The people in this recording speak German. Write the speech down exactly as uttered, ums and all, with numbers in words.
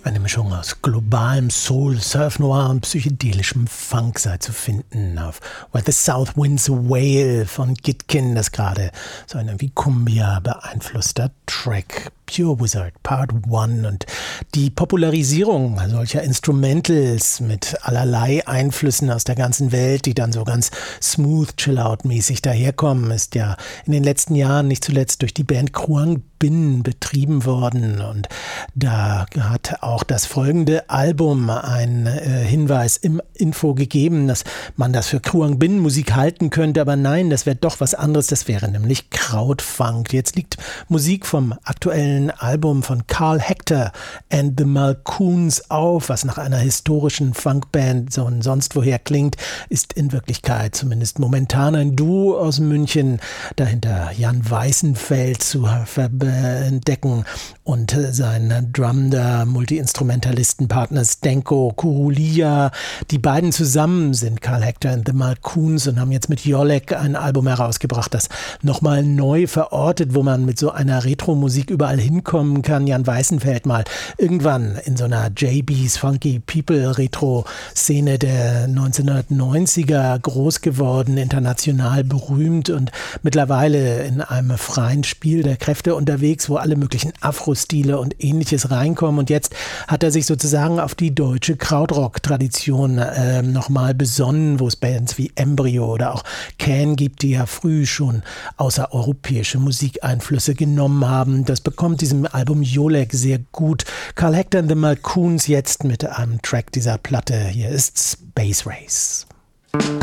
Eine Mischung aus globalem Soul, Surf Noir und psychedelischem Funk sei zu finden auf Where the South Winds Wail von Gitkin, das gerade so ein wie Cumbia beeinflusster Track. Pure Wizard Part eins und die Popularisierung solcher Instrumentals mit allerlei Einflüssen aus der ganzen Welt, die dann so ganz smooth, chill-out-mäßig daherkommen, ist ja in den letzten Jahren nicht zuletzt durch die Band Kruang Bin betrieben worden und da hat auch das folgende Album einen äh, Hinweis im Info gegeben, dass man das für Kruang Bin Musik halten könnte, aber nein, das wäre doch was anderes, das wäre nämlich Krautfunk. Jetzt liegt Musik vom aktuellen Album von Carl Hector and the Malcoons auf, was nach einer historischen Funkband so und sonst woher klingt, ist in Wirklichkeit zumindest momentan ein Duo aus München, dahinter Jan Weißenfeld zu entdecken und sein Drummer, Multi-Instrumentalistenpartner Stenko Kurulia. Die beiden zusammen sind Carl Hector and the Malcoons und haben jetzt mit Jolek ein Album herausgebracht, das nochmal neu verortet, wo man mit so einer Retro-Musik überall hinkommen kann. Jan Weißenfeld mal irgendwann in so einer J B's Funky People Retro-Szene der neunzehnhundertneunziger groß geworden, international berühmt und mittlerweile in einem freien Spiel der Kräfte unterwegs, wo alle möglichen Afro-Stile und Ähnliches reinkommen. Und jetzt hat er sich sozusagen auf die deutsche Krautrock-Tradition äh, nochmal besonnen, wo es Bands wie Embryo oder auch Can gibt, die ja früh schon außereuropäische Musikeinflüsse genommen haben. Das bekommt diesem Album Jolek sehr gut. Carl Hector and the Malcoons jetzt mit einem Track dieser Platte. Hier ist Space Race.